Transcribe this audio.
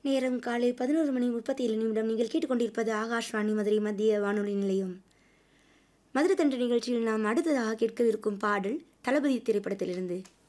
நேரம் காலை 11:37 நீங்கள் கேட்டுக்கொண்டிருப்பது ஆகாஷ்வாணி மதுரை மத்திய வானொலி நிலையம். மதுரை தண்டு நிகழ்ச்சியில் நாம் அடுத்ததாக கேட்கவிருக்கும் பாடல் தளபதி திரைப்படத்திலிருந்து.